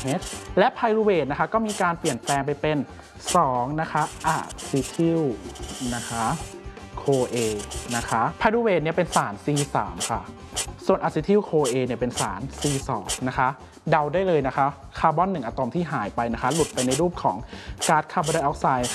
H และไพรูเวทนะคะก็มีการเปลี่ยนแปลงไปเป็น2นะคะอะซิทิลนะคะโคเอนะคะไพรูเวทเนี่ยเป็นสาร C3 ค่ะส่วนอะซิทิลโคเอเนี่ยเป็นสาร C2 นะคะเดาได้เลยนะคะคาร์บอน1อะตอมที่หายไปนะคะหลุดไปในรูปของก๊าซคาร์บอนไดออกไซด์